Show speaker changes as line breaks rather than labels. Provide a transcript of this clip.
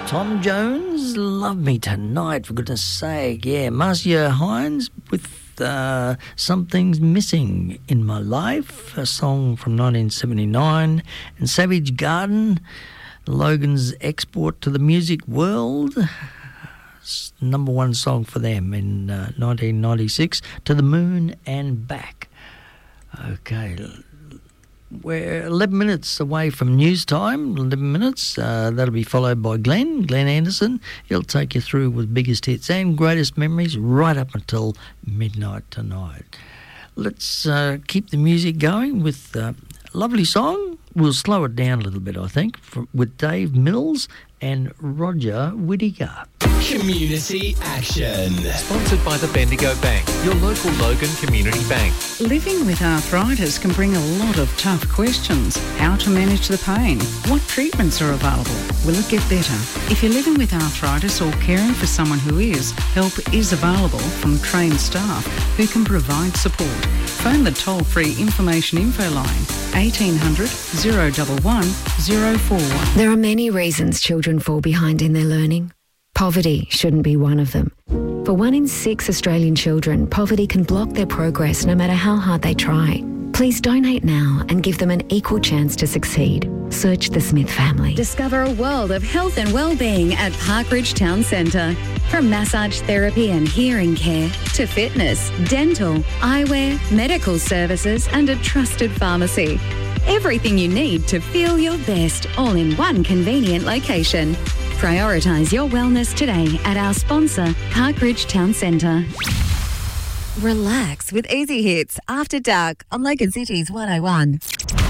Tom Jones, Love Me Tonight, for goodness sake. Yeah, Marcia Hines with Something's Missing in My Life, a song from 1979. And Savage Garden, Logan's export to the music world. Number one song for them in 1996, To the Moon and Back. Okay, we're 11 minutes away from news time, 11 minutes. That'll be followed by Glenn Anderson. He'll take you through with biggest hits and greatest memories right up until midnight tonight. Let's keep the music going with a lovely song. We'll slow it down a little bit, I think, with Dave Mills and Roger Whittaker.
Community Action.
Sponsored by the Bendigo Bank, your local Logan Community Bank.
Living with arthritis can bring a lot of tough questions. How to manage the pain? What treatments are available? Will it get better? If you're living with arthritis or caring for someone who is, help is available from trained staff who can provide support. Phone the toll-free information info line 1800 011 041.
There are many reasons children fall behind in their learning. Poverty shouldn't be one of them. For 1 in 6 Australian children, poverty can block their progress no matter how hard they try. Please donate now and give them an equal chance to succeed. Search the Smith family.
Discover a world of health and well-being at Parkridge Town Centre. From massage therapy and hearing care to fitness, dental, eyewear, medical services and a trusted pharmacy. Everything you need to feel your best, all in one convenient location. Prioritise your wellness today at our sponsor, Parkridge Town Centre.
Relax with Easy Hits After Dark on Logan City's 101.